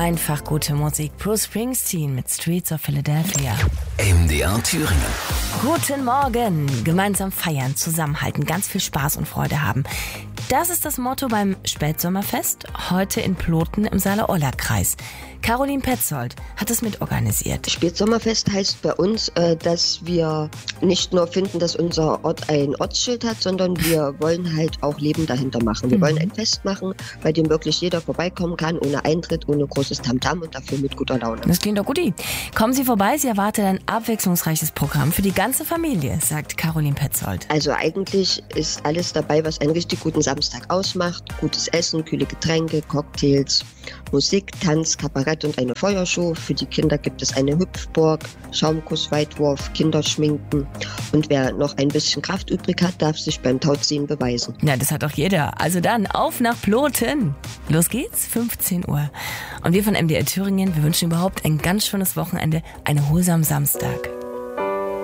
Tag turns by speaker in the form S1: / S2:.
S1: einfach gute Musik. Bruce Springsteen mit Streets of Philadelphia.
S2: MDR Thüringen.
S1: Guten Morgen. Gemeinsam feiern, zusammenhalten, ganz viel Spaß und Freude haben. Das ist das Motto beim Spätsommerfest, heute in Ploten im Saale-Orla-Kreis. Caroline Petzold hat es mitorganisiert.
S3: Spätsommerfest heißt bei uns, dass wir nicht nur finden, dass unser Ort ein Ortsschild hat, sondern wir wollen halt auch Leben dahinter machen. Wir wollen ein Fest machen, bei dem wirklich jeder vorbeikommen kann, ohne Eintritt, ohne großes Tamtam und dafür mit guter Laune.
S1: Das klingt doch guti. Kommen Sie vorbei, sie erwartet ein abwechslungsreiches Programm für die ganze Familie, sagt Caroline Petzold.
S3: Also eigentlich ist alles dabei, was einen richtig guten Samstag ausmacht. Gutes Essen, kühle Getränke, Cocktails, Musik, Tanz, Kabarett und eine Feuershow. Für die Kinder gibt es eine Hüpfburg, Schaumkuss-Weitwurf, Kinderschminken. Und wer noch ein bisschen Kraft übrig hat, darf sich beim Tauziehen beweisen.
S1: Ja, das hat doch jeder. Also dann, auf nach Ploten. Los geht's, 15 Uhr. Und wir von MDR Thüringen, wir wünschen überhaupt ein ganz schönes Wochenende, einen erholsamen Samstag.